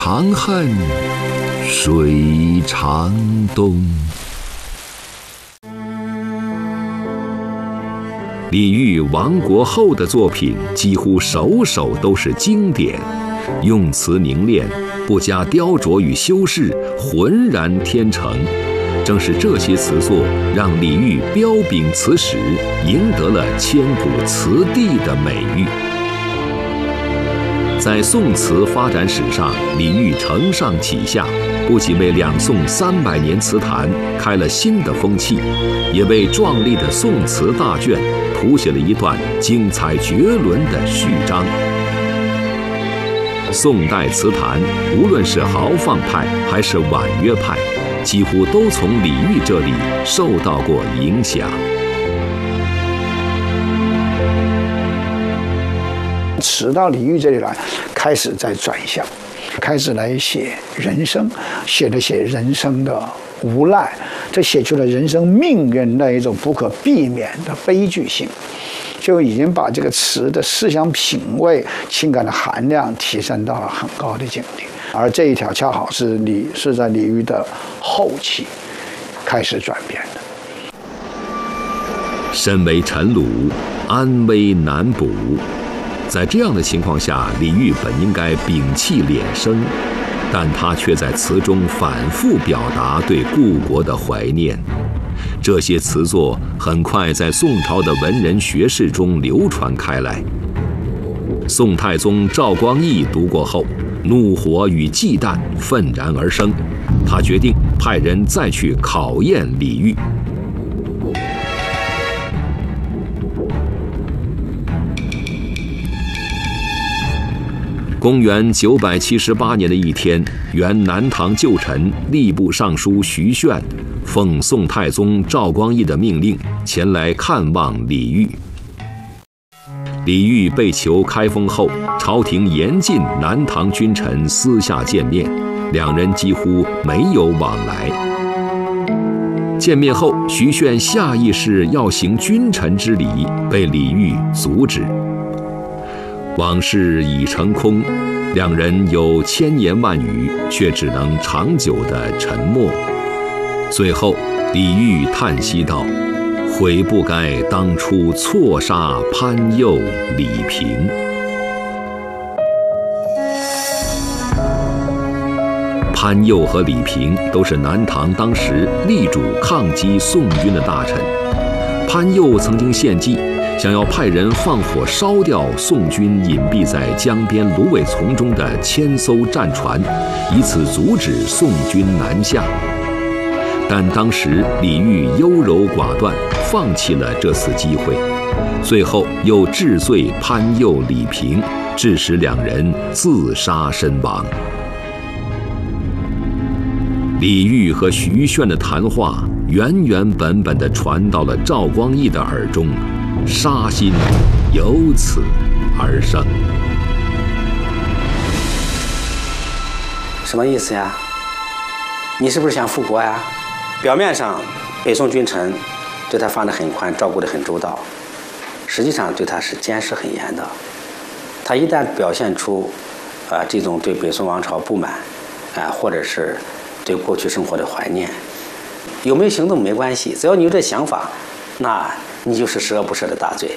长恨水长东。李煜亡国后的作品几乎首首都是经典，用词凝练，不加雕琢与修饰，浑然天成。正是这些词作让李煜彪炳词史，赢得了千古词帝的美誉。在宋词发展史上，李煜承上启下，不仅为两宋300年词坛开了新的风气，也为壮丽的宋词大卷谱写了一段精彩绝伦的序章。宋代词坛，无论是豪放派还是婉约派，几乎都从李煜这里受到过影响。 词到李煜这里来，开始在转向，开始来写人生，写人生的无奈，这写出了人生命运的一种不可避免的悲剧性，就已经把这个词的思想品味、情感的含量提升到了很高的境地。而这一条恰好是在李煜的后期开始转变的。 身为臣虏，安危难补。在这样的情况下，李煜本应该摒弃敛声，但他却在词中反复表达对故国的怀念。这些词作很快在宋朝的文人学士中流传开来。宋太宗赵光义读过后，怒火与忌惮愤然而生，他决定派人再去考验李煜。公元978年的一天，原南唐旧臣吏部尚书徐铉奉宋太宗赵光义的命令前来看望李煜。李煜被囚开封后，朝廷严禁南唐君臣私下见面，两人几乎没有往来。见面后，徐铉下意识要行君臣之礼，被李煜阻止。往事已成空，两人有千言万语，却只能长久的沉默。最后，李煜叹息道：“悔不该当初错杀潘佑、李平。”潘佑和李平都是南唐当时力主抗击宋军的大臣。潘佑曾经献计，想要派人放火烧掉宋军隐蔽在江边芦苇丛中的1000艘战船，以此阻止宋军南下。但当时李煜优柔寡断，放弃了这次机会，最后又治罪潘佑、李平，致使两人自杀身亡。李煜和徐铉的谈话原原本本地传到了赵光义的耳中，杀心由此而生。 什么意思呀？你是不是想复国呀？表面上北宋君臣对他放得很宽，照顾得很周到，实际上对他是监视很严的。他一旦表现出这种对北宋王朝不满或者是对过去生活的怀念，有没有行动没关系，只要你有这想法，那你就是十恶不赦的大罪。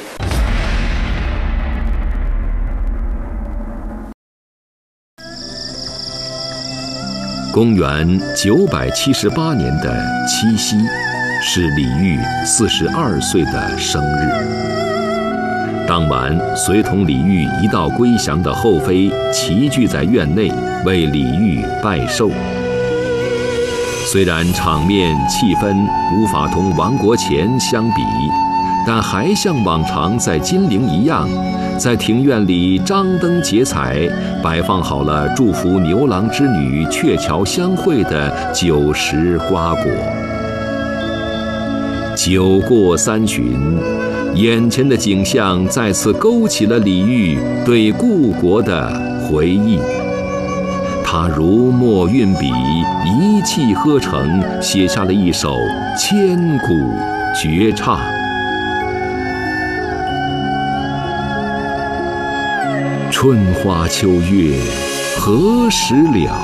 公元978年的七夕，是李煜42岁的生日。当晚，随同李煜一道归降的后妃齐聚在院内，为李煜拜寿。虽然场面气氛无法同亡国前相比，但还像往常在金陵一样，在庭院里张灯结彩，摆放好了祝福牛郎织女鹊桥相会的酒食瓜果。酒过三巡，眼前的景象再次勾起了李煜对故国的回忆。他如墨运笔，一气呵成，写下了一首千古绝唱。春花秋月何时了？